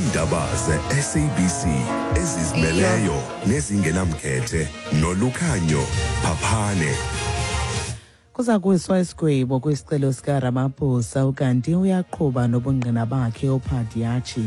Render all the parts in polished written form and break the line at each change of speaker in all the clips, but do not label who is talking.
Indaba ze-SABC ezizimeleyo nezingenamkhethe noLukhanyo Phaphane.
Kuza kuwiswa isigwebo kwisicelo sikaRamaphosa ukanti uyaqhuba nobungqina bakhe uPhadiachi.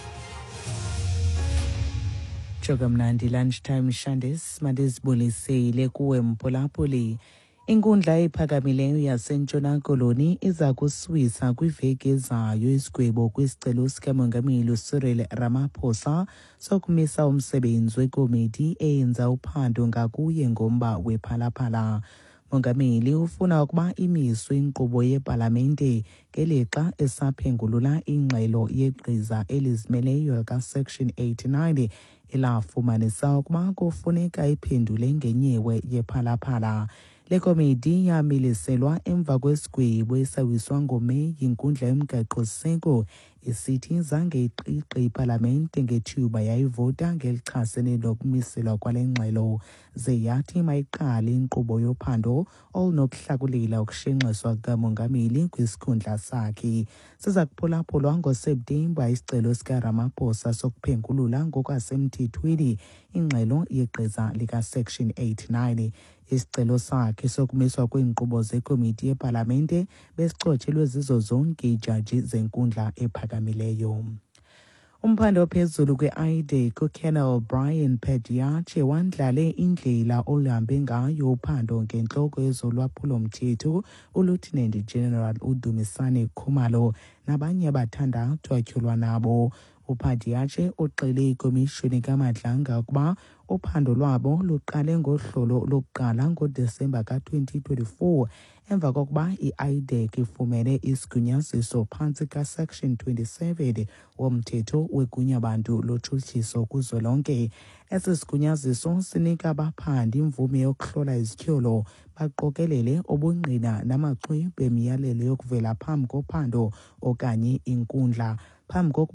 Jogamnandi lunchtime Shandis mandizibulisile kuwe Mphulaphuli. Inkundla ephakamileyo yaseNtshona Koloni iza kuswisa kwiveki ezayo isigwebo kwisicelo sikamongameli Cyril Ramaphosa sokumisa umsebenzi wekomiti eyenza uphando ngakuye ngomba wephalaphala. Mongameli ufuna ukuba imiswe inkqubo yepalamente ngelixa esaphengulula ingxelo yegqiza elizimeleyo kaSection 89 elafumanisa ukuba kufuneka iphendule ngenyewe yephalaphala. Le komiti yamiliselwa emva kwesigwebo esawiswa ngoMeyi yinkundla yomgaqo-siseko isithi zange iqiqe ipalamente ngethuba yayivota ngelichasene nokumiselwa kwale ngxelo, ze yathi mayiqale inkqubo yophando olunokuhlakulela ukushenxiswa kukamongameli kwisikhundla sakhe. Siza kuphulaphulwa ngoSeptemba isicelo sikaRamaphosa sokuphengulula ngokwasemthethweni ingxelo yegqiza likaSection 89. Isicelo sakhe sokumiswa kweenkqubo zekomiti yepalamente besicotshelwe zizo zonke iijaji zenkundla ephakamileyo. Umphandi ophezulu kwe-IDEC uColonel Brian Phadiachi wandlale indlela oluhambe ngayo uphando ngentloko yezolwaphulo-mthetho uLieutenant General uDumisani Khumalo nabanye abathandathu atyholwa nabo. uPhadiachi uxele ikomishoni kaMadlanga ukuba uphando lwabo luqale ngohlolo lokuqala ngoDisemba ka-2024 emva kokuba i-IDEC ifumene isigunyaziso phantsi kaSection 27 womthetho wegunyabantu lotshutshiso kuzwelonke. Esi sigunyaziso sinika abaphandi imvume yokuhlola izityholo baqokelele ubungqina namaxwebhu emiyalelo yokuvela phambi kophando okanye inkundla.